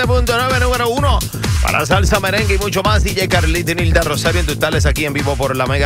97.9, número 1 para salsa, merengue y mucho más. DJ Carlito y Nilda Rosario en tus tales aquí en vivo por la Mega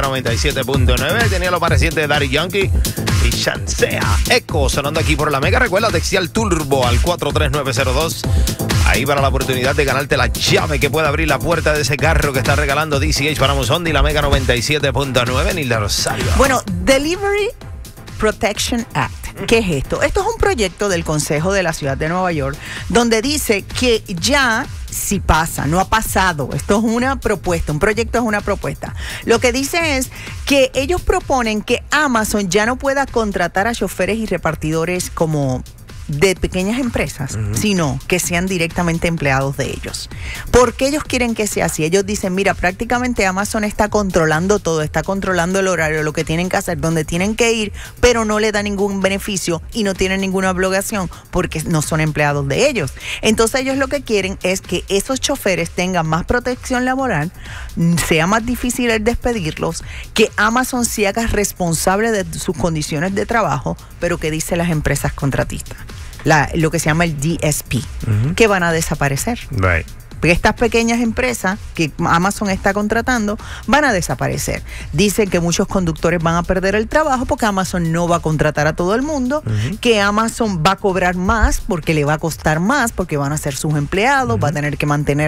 97.9. Tenía lo más reciente de Daddy Yankee y Shansea. Echo sonando aquí por la Mega. Recuerda, textial Turbo al 43902. Ahí para la oportunidad de ganarte la llave que pueda abrir la puerta de ese carro que está regalando DCH para Musondi, la Mega 97.9. Nilda Rosario. Bueno, Delivery Protection Act. ¿Qué es esto? Esto es un proyecto del Consejo de la Ciudad de Nueva York donde dice que ya si pasa, no ha pasado. Esto es una propuesta, un proyecto es una propuesta. Lo que dice es que ellos proponen que Amazon ya no pueda contratar a choferes y repartidores como de pequeñas empresas, sino que sean directamente empleados de ellos. ¿Por qué ellos quieren que sea así? Ellos dicen, mira, prácticamente Amazon está controlando todo, está controlando el horario, lo que tienen que hacer, dónde tienen que ir, pero no le da ningún beneficio y no tienen ninguna obligación porque no son empleados de ellos. Entonces ellos lo que quieren es que esos choferes tengan más protección laboral, sea más difícil el despedirlos, que Amazon se haga responsable de sus condiciones de trabajo, pero que dicen las empresas contratistas. Lo que se llama el DSP, que van a desaparecer. Right. Porque estas pequeñas empresas que Amazon está contratando van a desaparecer. Dicen que muchos conductores van a perder el trabajo porque Amazon no va a contratar a todo el mundo, que Amazon va a cobrar más porque le va a costar más, porque van a ser sus empleados, va a tener que mantener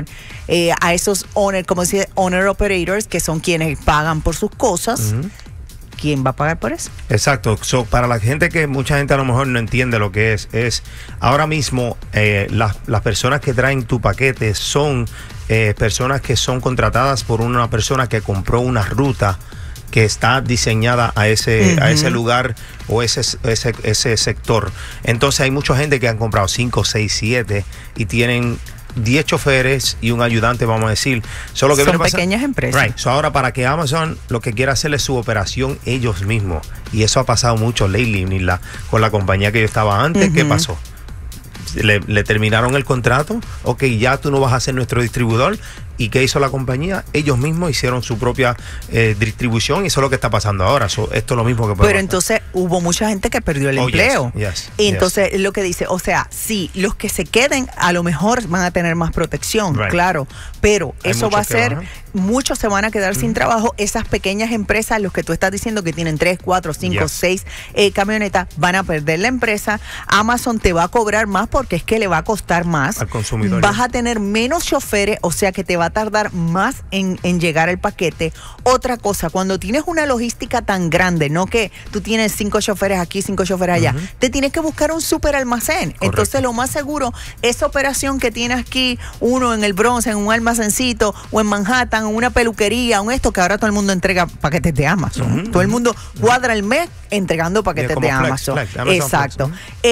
a esos owner operators, que son quienes pagan por sus cosas. ¿Quién va a pagar por eso? Exacto. Para la gente que mucha gente a lo mejor no entiende lo que es ahora mismo las personas que traen tu paquete son personas que son contratadas por una persona que compró una ruta que está diseñada a ese lugar o ese sector. Entonces hay mucha gente que han comprado 5, 6, 7 y tienen 10 choferes y un ayudante, vamos a decir. Son pequeñas empresas. Right. Ahora, para que Amazon lo que quiera hacer es su operación ellos mismos. Y eso ha pasado mucho lately, con la compañía que yo estaba antes. ¿Qué pasó? Le terminaron el contrato. Ok, ya tú no vas a ser nuestro distribuidor. ¿Y qué hizo la compañía? Ellos mismos hicieron su propia distribución y eso es lo que está pasando ahora. Esto es lo mismo que puede Pero pasar. Entonces hubo mucha gente que perdió el empleo. Y entonces lo que dice, o sea, sí, los que se queden a lo mejor van a tener más protección, claro, pero eso va a ser, muchos se van a quedar sin trabajo. Esas pequeñas empresas, los que tú estás diciendo que tienen 3, 4, 5, 6 camionetas, van a perder la empresa. Amazon te va a cobrar más porque es que le va a costar más al consumidor. Vas a tener menos choferes, o sea que te va a tardar más en llegar el paquete. Otra cosa, cuando tienes una logística tan grande, no que tú tienes 5 choferes aquí, 5 choferes allá, te tienes que buscar un super almacén. Correcto. Entonces lo más seguro, esa operación que tienes aquí, uno en el Bronx, en un almacencito, o en Manhattan, en una peluquería, que ahora todo el mundo entrega paquetes de Amazon. Todo el mundo cuadra el mes entregando paquetes de Amazon. Exacto.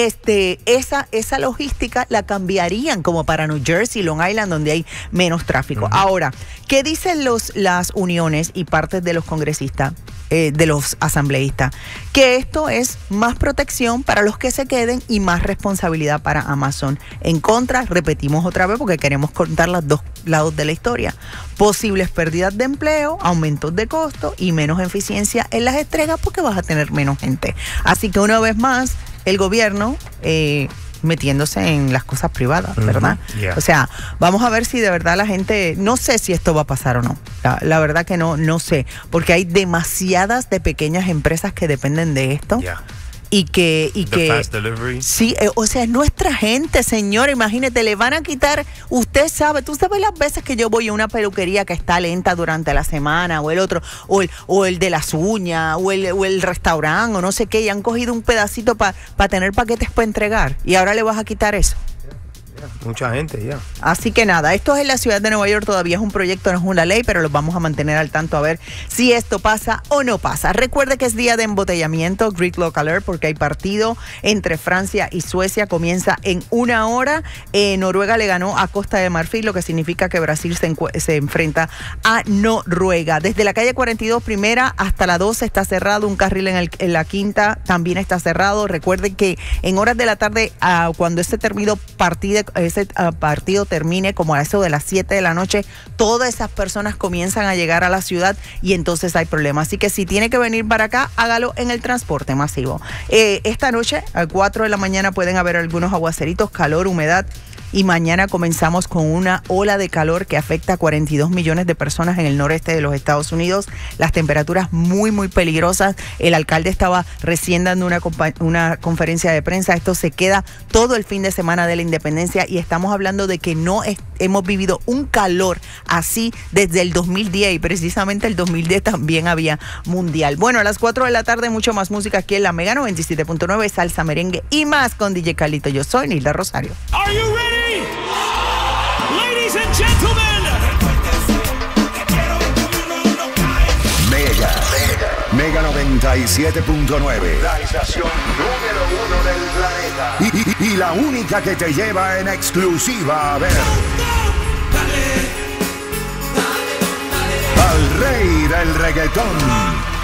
Esa logística la cambiarían como para New Jersey, Long Island, donde hay menos tráfico. Ahora, ¿qué dicen las uniones y partes de los congresistas, de los asambleístas? Que esto es más protección para los que se queden y más responsabilidad para Amazon. En contra, repetimos otra vez porque queremos contar los dos lados de la historia. Posibles pérdidas de empleo, aumentos de costo y menos eficiencia en las entregas porque vas a tener menos gente. Así que una vez más, el gobierno metiéndose en las cosas privadas, ¿verdad? O sea, vamos a ver si de verdad la gente, no sé si esto va a pasar o no. La verdad que no sé, porque hay demasiadas de pequeñas empresas que dependen de esto. Y que fast delivery. Sí, o sea, es nuestra gente, señor. Imagínate, le van a quitar, tú sabes las veces que yo voy a una peluquería que está lenta durante la semana, o el otro, o el de las uñas, o el restaurante, o no sé qué, y han cogido un pedacito para tener paquetes para entregar, y ahora le vas a quitar eso. Mucha gente, Así que nada, esto es en la ciudad de Nueva York, todavía es un proyecto, no es una ley, pero los vamos a mantener al tanto a ver si esto pasa o no pasa. Recuerde que es día de embotellamiento, Greek Local Alert, porque hay partido entre Francia y Suecia, comienza en 1 hora. Noruega le ganó a Costa de Marfil, lo que significa que Brasil se enfrenta a Noruega. Desde la calle 42 primera hasta la 12 está cerrado, un carril en la quinta también está cerrado. Recuerden que en horas de la tarde, cuando ese partido termine, como a eso de las 7 de la noche, todas esas personas comienzan a llegar a la ciudad y entonces hay problemas. Así que si tiene que venir para acá, hágalo en el transporte masivo. Esta noche, a 4 de la mañana, pueden haber algunos aguaceritos, calor, humedad y mañana comenzamos con una ola de calor que afecta a 42 millones de personas en el noreste de los Estados Unidos. Las temperaturas muy, muy peligrosas. El alcalde estaba recién dando una conferencia de prensa. Esto se queda todo el fin de semana de la independencia y estamos hablando de que no hemos vivido un calor así desde el 2010 y precisamente el 2010 también había mundial. Bueno, a las 4 de la tarde mucho más música aquí en la Mega 97.9, salsa, merengue y más con DJ Carlito. Yo soy Nilda Rosario. Are you ready? Ladies and gentlemen. Mega 97.9. La estación número 1 del planeta. Y la única que te lleva en exclusiva a ver al rey del reggaetón.